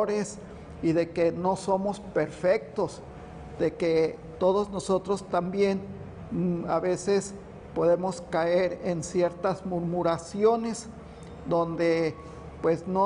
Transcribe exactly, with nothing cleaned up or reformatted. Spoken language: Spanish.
errores y de que no somos perfectos, de que todos nosotros también mm, a veces podemos caer en ciertas murmuraciones donde pues no